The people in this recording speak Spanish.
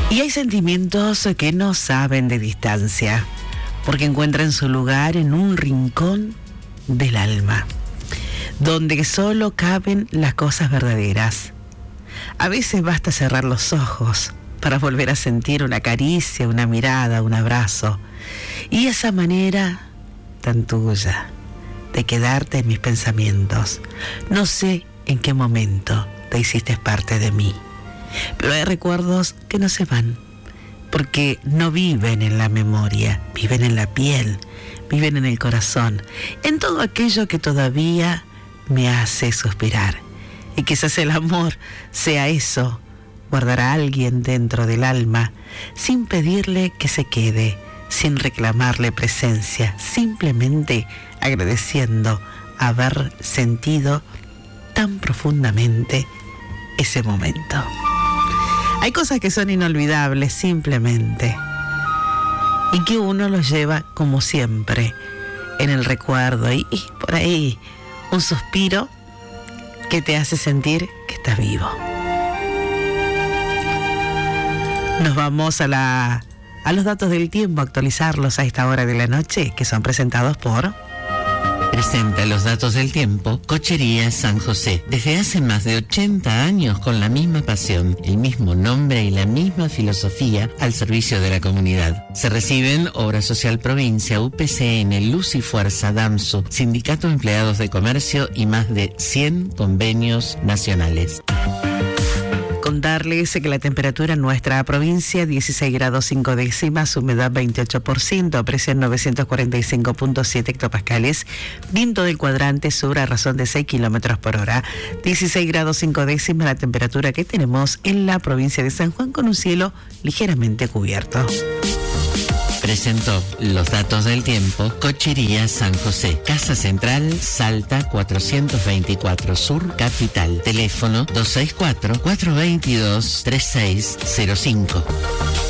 Y hay sentimientos que no saben de distancia, porque encuentran su lugar en un rincón del alma, donde solo caben las cosas verdaderas. A veces basta cerrar los ojos para volver a sentir una caricia, una mirada, un abrazo. Y esa manera tan tuya de quedarte en mis pensamientos. No sé en qué momento te hiciste parte de mí, pero hay recuerdos que no se van, porque no viven en la memoria, viven en la piel, viven en el corazón, en todo aquello que todavía me hace suspirar. Y quizás el amor sea eso, guardar a alguien dentro del alma, sin pedirle que se quede, sin reclamarle presencia, simplemente agradeciendo haber sentido tan profundamente ese momento. Hay cosas que son inolvidables simplemente, y que uno los lleva como siempre en el recuerdo, y por ahí un suspiro que te hace sentir que estás vivo. Nos vamos a los datos del tiempo, a actualizarlos a esta hora de la noche, que son presentados por... Presenta los datos del tiempo Cochería San José. Desde hace más de 80 años con la misma pasión, el mismo nombre y la misma filosofía al servicio de la comunidad. Se reciben Obra Social Provincia, UPCN, Luz y Fuerza, DAMSU, Sindicato de Empleados de Comercio y más de 100 convenios nacionales. Contarles que la temperatura en nuestra provincia 16 grados 5 décimas, humedad 28%, presión 945.7 hectopascales, viento del cuadrante sur a razón de 6 kilómetros por hora. 16 grados 5 décimas la temperatura que tenemos en la provincia de San Juan, con un cielo ligeramente cubierto. Presentó los datos del tiempo Cochería San José. Casa Central, Salta 424 Sur, Capital. Teléfono 264-422-3605.